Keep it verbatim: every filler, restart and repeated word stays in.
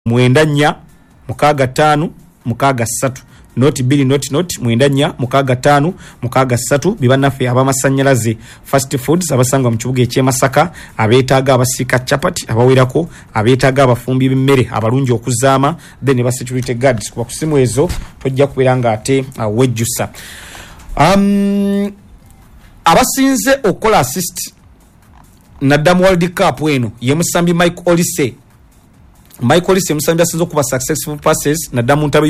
mwenda nnya mukaga tano mukaga ssatu noti bili noti noti mwenda nnya mukaga tano mukaga ssatu bibanafe abamasanyalaze fast foods abasanga mu kibuga eky'e Masaka abeetaaga abasika chapati abawirako abeetaaga abafumbi b'emmere abalungi okuzaama then ba security guards kwa kusimu ezo tojja kubeera nga ate uh, wejjusa um, abasinze okola assist naddamu World Cup eno ye musambi Mike Olise Mike Olise musambi asinze okuba successful passes naddamu